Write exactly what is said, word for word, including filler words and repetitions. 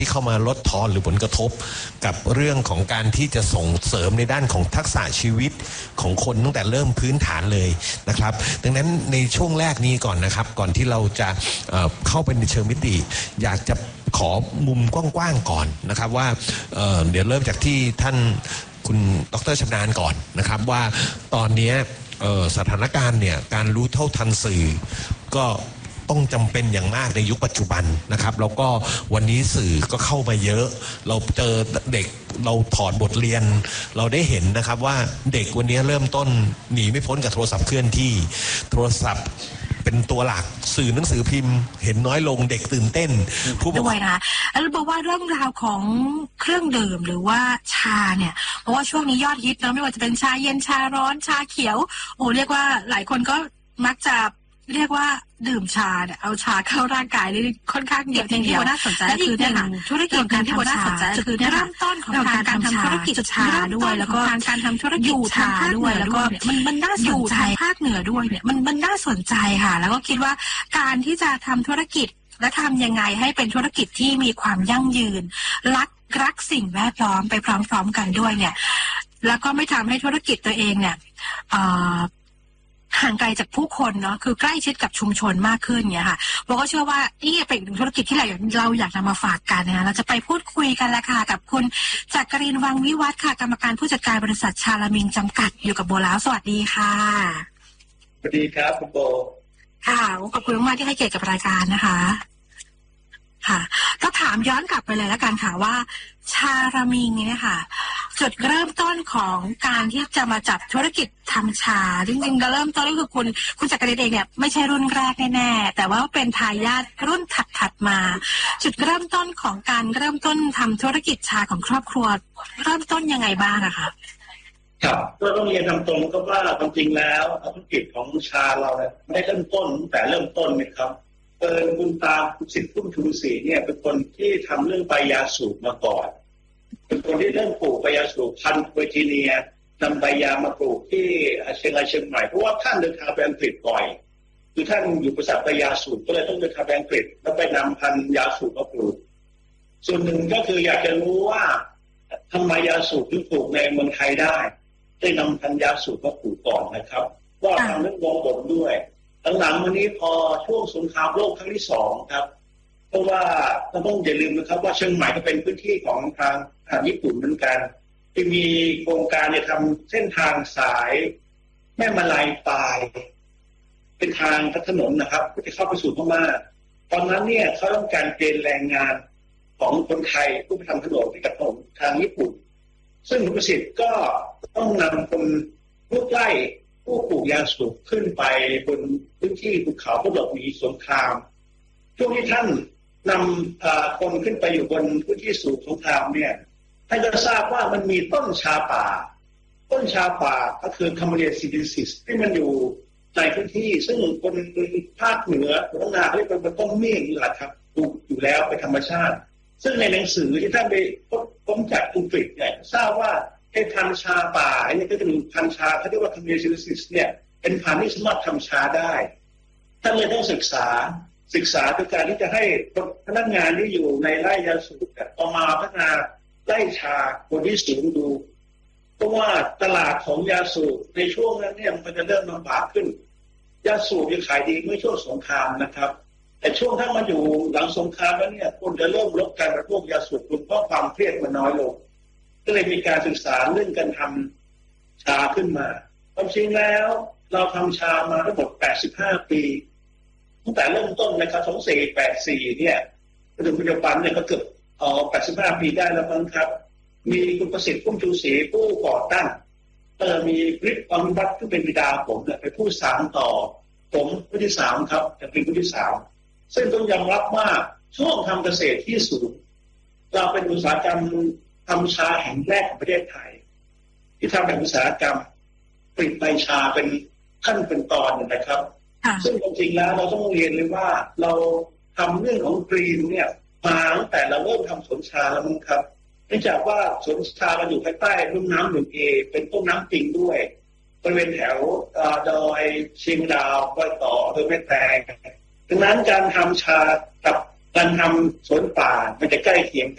ที่เข้ามาลดทอนหรือผลกระทบกับเรื่องของการที่จะส่งเสริมในด้านของทักษะชีวิตของคนตั้งแต่เริ่มพื้นฐานเลยนะครับดังนั้นในช่วงแรกนี้ก่อนนะครับก่อนที่เราจะเอ่อเข้าไปในเชิงมิติอยากจะขอมุมกว้างๆก่อนนะครับว่า เอ่อ เดี๋ยวเริ่มจากที่ท่านคุณดร.ชำนาญก่อนนะครับว่าตอนนี้สถานการณ์เนี่ยการรู้เท่าทันสื่อก็ต้องจำเป็นอย่างมากในยุคปัจจุบันนะครับแล้วก็วันนี้สื่อก็เข้ามาเยอะเราเจอเด็กเราถอดบทเรียนเราได้เห็นนะครับว่าเด็กวันนี้เริ่มต้นหนีไม่พ้นกับโทรศัพท์เคลื่อนที่โทรศัพท์เป็นตัวหลักสื่อหนังสือพิมพ์เห็นน้อยลงเด็กตื่นเต้นผู้ด้วยนะแล้วบอกว่าเรื่องราวของเครื่องดื่มหรือว่าชาเนี่ยเพราะว่าช่วงนี้ยอดฮิตนะไม่ว่าจะเป็นชาเย็นชาร้อนชาเขียวโอ้เรียกว่าหลายคนก็มักจะเรียกว่าดื่มชาเนี่ยเอาชาเข้าร่างกายได้ค่อนข้างเยอะทีเดียวน่าสนใจคือเนี่ยค่ะธุรกิจการที่น่าสนใจคือเริ่มต้นของการทำธุรกิจชาด้วยแล้วก็การทำธุรกิจชาด้วยแล้วก็มันมันน่าสนใจภาคเหนือด้วยเนี่ยมันมันน่าสนใจค่ะแล้วก็คิดว่าการที่จะทำธุรกิจและทำยังไงให้เป็นธุรกิจที่มีความยั่งยืนรักรักสิ่งแวดล้อมไปพร้อมๆกันด้วยเนี่ยแล้วก็ไม่ทำให้ธุรกิจตัวเองเนี่ยห่างไกลจากผู้คนเนาะคือใกล้ชิดกับชุมชนมากขึ้นเนี่ยค่ะเราก็เชื่อว่านี่เป็นอีกหนึ่งธุรกิจที่เราเราอยากนำมาฝากกันนะคะเราจะไปพูดคุยกันละค่ะกับคุณจักรินทร์วังวิวัฒน์ค่ะกรรมการผู้จัดการบริษัทชาลามิงจำกัดอยู่กับโบแล้วสวัสดีค่ะสวัสดีครับคุณโบค่ะขอบคุณมากที่ให้เกียรติกับรายการนะคะค่ะก็ถามย้อนกลับไปเลยแล้วกันค่ะว่าชาลามิงเนี่ยค่ะจุดเริ่มต้นของการที่จะมาจับธุรกิจทำชาจริงๆก็เริ่มต้นก็คือคุณคุณจักรินทร์เองเนี่ยไม่ใช่รุ่นแรกแน่ๆแต่ว่าเป็นทายาทรุ่นถัดๆมาจุดเริ่มต้นของการเริ่มต้นทำธุรกิจชาของครอบครัวเริ่มต้นยังไงบ้างอะคะครับก็ต้องเรียนตามตรงก็ว่าความจริงแล้วธุรกิจของชาเราเนี่ยไม่ได้เริ่มต้นแต่เริ่มต้นนะครับเออคุณตาคุณสิทธิ์คุณชูศรีเนี่ยเป็นคนที่ทำเรื่องใบยาสูบมาก่อนเป็นคนที่เริ่มปลูกใบยาสูบพันธุ์เวอร์จิเนียนำใบยามาปลูกที่เชียงรายเชียงใหม่เพราะว่าท่านเดินทางไปอังกฤษบ่อยคือท่านอยู่บริษัทใบยาสูบก็เลยต้องเดินทางไปอังกฤษแล้วไปนำพันธุ์ยาสูบมาปลูกส่วนหนึ่งก็คืออยากจะรู้ว่าทำไมยาสูบถึงปลูกในเมืองไทยได้ได้นำพันธุ์ยาสูบมาปลูกก่อนนะครับว่าทำเรื่องวงบนด้วยหลังๆวันนี้พอช่วงสงครามโลกครั้งที่สองครับเพราะว่าเราต้องอย่าลืมนะครับว่าเชียงใหม่ก็เป็นพื้นที่ของทางทางญี่ปุ่นเหมือนกันที่มีโครงการจะทำเส้นทางสายแม่มาลัยปลายเป็นทางถนนนะครับเพื่อจะเข้าไปสู่พม่าตอนนั้นเนี่ยเขาต้องการเกณฑ์แรงงานของคนไทยผู้ไปทำถนนที่กับถนนทางญี่ปุ่นซึ่งคุณประสิทธิ์ก็ต้องนำคนผู้ใกล้ผู้ปลูกยาสูบขึ้นไปบนพื้นที่ภูเขาเพื่อหลบหนีสงครามช่วงที่ท่านนำคนขึ้นไปอยู่บนพื้นที่สูบสงครามเนี่ยท่านก็ทราบว่ามันมีต้นชาป่าต้นชาป่าก็คือคาเมเลียซิดิซิสที่มันอยู่ในพื้นที่ซึ่งคนภาคเหนือตรงนาเรียกเป็นต้นเมี่ยงนี่แหละครับปลูกอยู่แล้วเป็นธรรมชาติซึ่งในหนังสือที่ท่านไปพบจากอังกฤษเนี่ยทราบว่าไอ้พันธุ์ชาป่าเนี่ยก็คือพันธุ์ชาเขาเรียกว่าคาเมเลียซิดิซิสเนี่ยเป็นพันธุ์ที่สามารถทำชาได้ท่านเลยต้องศึกษาศึกษาโดยการที่จะให้พนักงานที่อยู่ในไร่ยาสูบเอามาพัฒนาไร่ชาบนที่สูงดูเพราะว่าตลาดของยาสูบในช่วงนั้นเนี่ยมันจะเริ่มลำบากขึ้นยาสูบจะขายดีเมื่อช่วงสงครามนะครับแต่ช่วงถ้ามันอยู่หลังสงครามแล้วเนี่ยคนจะเริ่มลดการบริโภคยาสูบเพราะความเครียดมันน้อยลงก็เลยมีการศึกษาเรื่องการทำชาขึ้นมาความจริงแล้วเราทำชามาทั้งหมดแปดสิบห้าปีตั้งแต่เริ่มต้นนะครับสองพันสี่ร้อยแปดสิบสี่เนี่ยจนปัจจุบันเนี่ยก็เกือบอ๋อแปดสิบห้าปีได้แล้วมั้งครับมีคุณประสิทธิ์พุ่มชูศรีผู้ก่อตั้งเออมีฤทธิ์วังวิวัฒน์ที่เป็นบิดาผมเนี่ยเป็นผู้สานต่อผมผู้ที่สามครับจะเป็นผู้ที่สามซึ่งต้องยอมรับว่าช่วงทำเกษตรที่สูงเราเป็นอุตสาหกรรมทำชาแห่งแรกของประเทศไทยที่ทำแบบอุตสาหกรรมผลิตใบชาเป็นขั้นเป็นตอนนะครับซึ่งจริงๆแล้วเราต้องเรียนเลยว่าเราทำเรื่องของกรีนเนี่ยมาตั้งแต่เราเริ่มทำสวนชาแล้วมั้งครับเนื่องจากว่าสวนชาเราอยู่ภายใต้ลุ่มน้ำหนึ่งเอเป็นต้นน้ำปิงด้วยบริเวณแถวดอยเชียงดาวรอยต่ออำเภอแม่แตงดังนั้นการทำชากับการทำสวนป่ามันจะใกล้เคียง